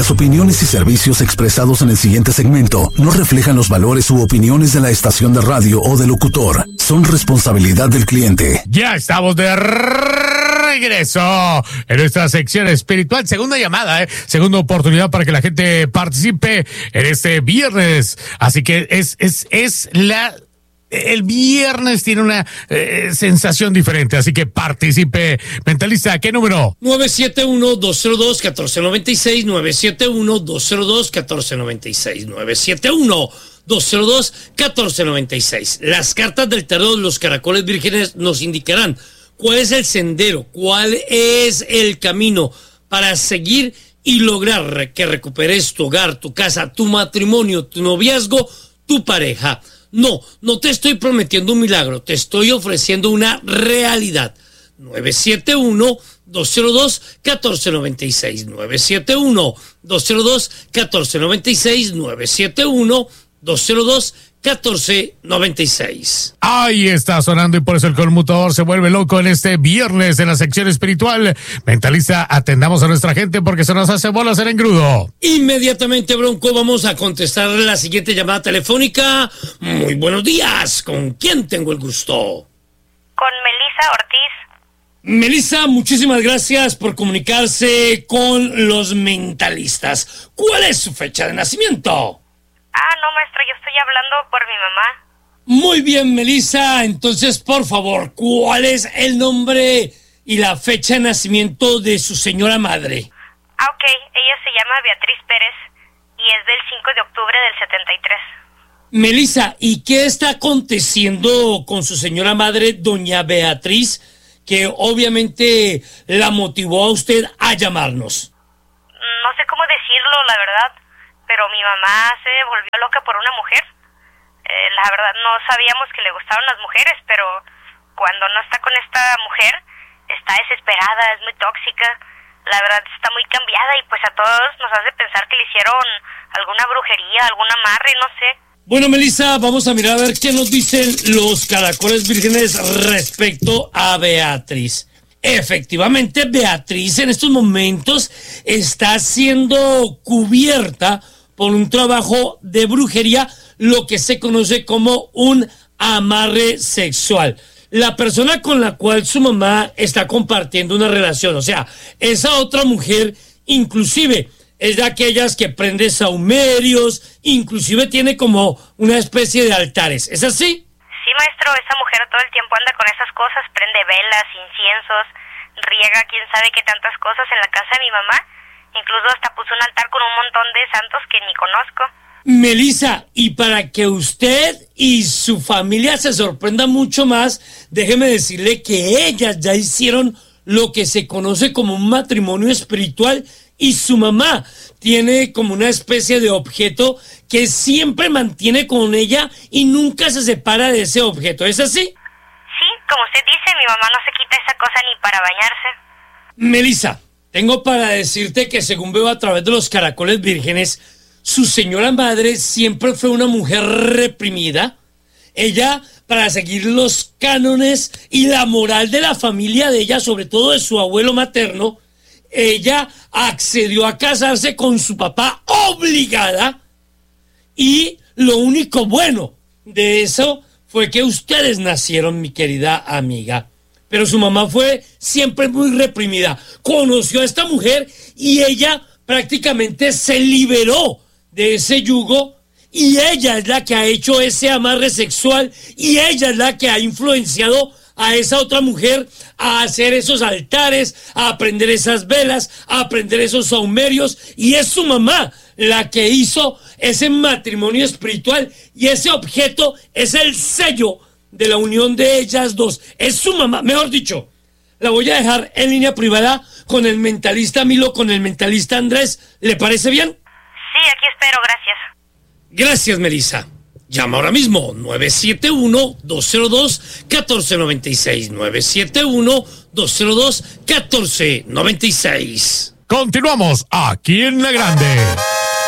Las opiniones y servicios expresados en el siguiente segmento no reflejan los valores u opiniones de la estación de radio o del locutor. Son responsabilidad del cliente. Ya estamos de regreso en nuestra sección espiritual. Segunda llamada, segunda oportunidad para que la gente participe en este viernes. Así que el viernes tiene una sensación diferente, así que participe. Mentalista, ¿qué número? 971-202-1496, 971-202-1496, 971-202-1496. Las cartas del tarot, los caracoles vírgenes nos indicarán cuál es el sendero, cuál es el camino para seguir y lograr que recuperes tu hogar, tu casa, tu matrimonio, tu noviazgo, tu pareja. No te estoy prometiendo un milagro, te estoy ofreciendo una realidad. 971-202-1496, 971-202-1496, 971-202-1496. Ahí está sonando y por eso el conmutador se vuelve loco en este viernes en la sección espiritual. Mentalista, atendamos a nuestra gente porque se nos hace bolas el engrudo. Inmediatamente, Bronco, vamos a contestar la siguiente llamada telefónica. Muy buenos días, ¿con quién tengo el gusto? Con Melissa Ortiz. Melissa, muchísimas gracias por comunicarse con los mentalistas. ¿Cuál es su fecha de nacimiento? No, maestro, yo estoy hablando por mi mamá. Muy bien, Melissa. Entonces, por favor, ¿cuál es el nombre y la fecha de nacimiento de su señora madre? Ok, ella se llama Beatriz Pérez y es del 5 de octubre del 73. Melissa, ¿y qué está aconteciendo con su señora madre, doña Beatriz, que obviamente la motivó a usted a llamarnos? No sé cómo decirlo, la verdad, pero mi mamá se volvió loca por una mujer. La verdad no sabíamos que le gustaban las mujeres, pero cuando no está con esta mujer, está desesperada, es muy tóxica. La verdad está muy cambiada y pues a todos nos hace pensar que le hicieron alguna brujería, algún amarre, no sé. Bueno, Melissa, vamos a mirar a ver qué nos dicen los caracoles vírgenes respecto a Beatriz. Efectivamente, Beatriz en estos momentos está siendo cubierta por un trabajo de brujería, lo que se conoce como un amarre sexual. La persona con la cual su mamá está compartiendo una relación, o sea, esa otra mujer, inclusive, es de aquellas que prende sahumerios, inclusive tiene como una especie de altares. ¿Es así? Sí, maestro, esa mujer todo el tiempo anda con esas cosas, prende velas, inciensos, riega quién sabe qué tantas cosas en la casa de mi mamá. Incluso hasta puso un altar con un montón de santos que ni conozco. Melissa, y para que usted y su familia se sorprendan mucho más, déjeme decirle que ellas ya hicieron lo que se conoce como un matrimonio espiritual y su mamá tiene como una especie de objeto que siempre mantiene con ella y nunca se separa de ese objeto. ¿Es así? Sí, como usted dice, mi mamá no se quita esa cosa ni para bañarse. Melissa, tengo para decirte que según veo a través de los caracoles vírgenes, su señora madre siempre fue una mujer reprimida. Ella, para seguir los cánones y la moral de la familia de ella, sobre todo de su abuelo materno, ella accedió a casarse con su papá obligada y lo único bueno de eso fue que ustedes nacieron, mi querida amiga. Pero su mamá fue siempre muy reprimida. Conoció a esta mujer y ella prácticamente se liberó de ese yugo y ella es la que ha hecho ese amarre sexual y ella es la que ha influenciado a esa otra mujer a hacer esos altares, a prender esas velas, a prender esos sahumerios, y es su mamá la que hizo ese matrimonio espiritual y ese objeto es el sello de la unión de ellas dos. Es su mamá, mejor dicho. La voy a dejar en línea privada con el mentalista Milo, con el mentalista Andrés. ¿Le parece bien? Sí, aquí espero, gracias. Gracias, Melissa. Llama ahora mismo, 971-202-1496, 971-202-1496. Continuamos aquí en La Grande.